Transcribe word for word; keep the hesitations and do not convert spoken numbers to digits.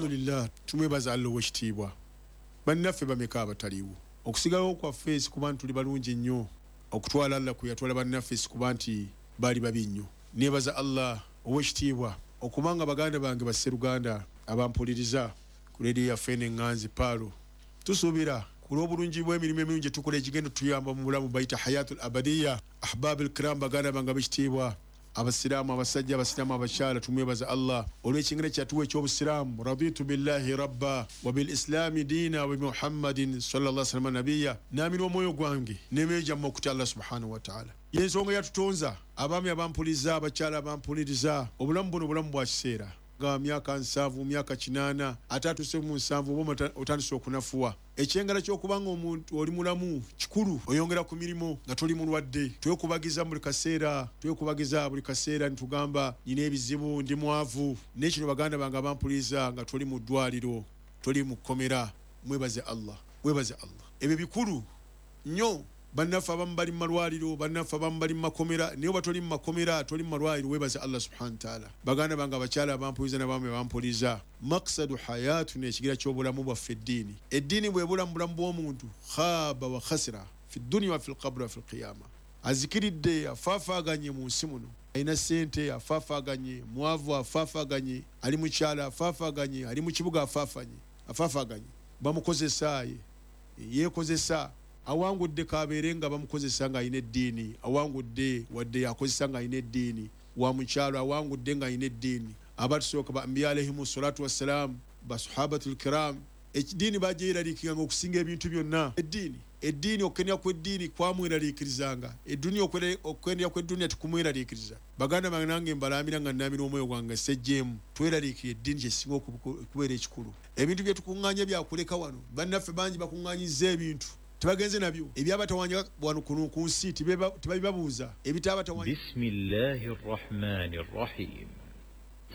alhamdulillah tumwebaza Allah w'ekitiibwa bannaffe bameka abataliwo okusigalawo kwaffe si kuba nti tuli balungi nnyo okutwala Allah kwe yatwala bannaffe si kuba nti baali babi nnyo neebaza Allah ow'ekitiibwa okumanga baganda bange basseruganda abampuliriza ku leediyo yaffe n'eŋŋanzi paalo tusuubira ku lw'obulungi bw'emirimu emirungi gye tukola ekigenda tuyamba mu bulamu bayita hayatul abadiya ahbaabil kiram baganda bange ab'ekitiibwa abasiraamu abasajja abasiraamu abakyala tumwebaza Allah olw'ekingere kyatuwa eky'obusiraamu raditu billahi rabba wa bil islami diina wa muhammadin sallallahu alaihi wasallam nabiyya naamira omwoyo gwange n'emyoyo gyammwe okutya Allah subhanahu wa ta'ala y'ensonga yatutonza abaami abampuliza abakyala abampuliriza obulamu buno bulamu bwa kiseera nga myaka nsanvu myaka kinaana ate atuse mu nsanvu oba otandise okunafuwa ekyengala ky'okubanga omuntu oli mulamu kikulu oyongera ku mirimu nga toli mulwadde twekubagiza buli kaseera twekubagiza buli kaseera nitugamba nyina ebizibu ndi mwavu n'ekino baganda bange abampuliza nga toli mu ddwaliro toli mu kkomera mwebaze Allah mwebaze Allah ebyo bikulu nnyo bannaffe abamu bali mu malwaliro bannaffe abamu bali mu makomera naye oba toli mu makomera toli mu malwaliro weebaze Allah subhanahu wa ta'ala baganda bange abakyala abampuliza n'abaami abampuliza maksadu hayatuna ekigira ky'obulamu bwaffe eddiini eddiini bwebulamu bulamu bw'omuntu khaba wa khasira fi dunya wa fi lqabri wa fi lqiyama azikiridde afaafaaganye mu nsi muno alina ssente afaafaaganye mwavu afaafaaganye ali mu kyala afaafaaganye ali mu kibuga afaafanye afaafaaganye bamukozesaaye yeekozesa awangudde kabeere nga bamukozesa nga alina eddiini awangudde wadde yakozesa nga alina eddiini wa mukyalo awangudde nga alina eddiini abatusooka ba ambiya alayhimu salatu wassalamu basahabatul kiram eddiini bagyeraliikiranga okusinga ebintu byonna eddiini eddiini okukenya kw'eddiini kwamweraliikirizanga eddunia okukenya kw'eddunia tikumweraliikiriza baganda bange nange mbalaamira nga nnaamira omwoyo gwange sejjeemu tweraliikira eddiini kyesinga okubeera ekikulu ebintu bye tukuŋŋaanya byakuleka wano bannaffe bangi bakuŋŋaanyizza ebintu tebagenze nabyo ebyabatawanya wano kuno ku nsi tebabibabuuza ebitabatawanya bismillahir rahmanir rahim